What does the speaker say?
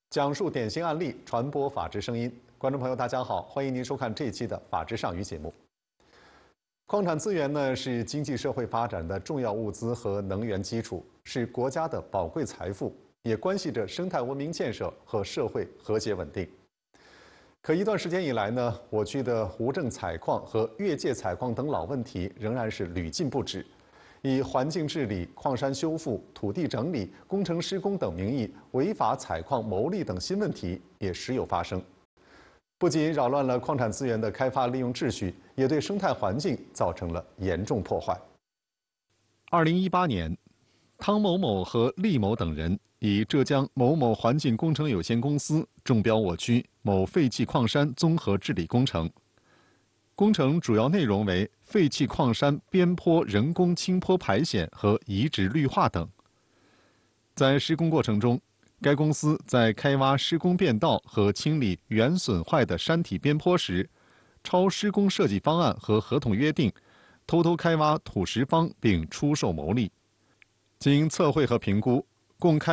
讲述典型案例，传播法治声音。观众朋友，大家好，欢迎您收看这一期的《法治上语》节目。矿产资源呢，是经济社会发展的重要物资和能源基础，是国家的宝贵财富，也关系着生态文明建设和社会和谐稳定。可一段时间以来呢，我区的无证采矿和越界采矿等老问题仍然是屡禁不止。以环境治理、矿山修复、土地整理、工程施工等名义违法采矿牟利等新问题也时有发生，不仅扰乱了矿产资源的开发利用秩序，也对生态环境造成了严重破坏。2018年，汤某某和厉某等人以浙江某某环境工程有限公司中标我区某废弃矿山综合治理工程。工程主要内容为废弃矿山边坡人工清坡排险和移植绿化等。在施工过程中，该公司在开挖施工便道和清理原损坏的山体边坡时，超施工设计方案和合同约定，偷偷开挖土石方并出售牟利。经测绘和评估，共开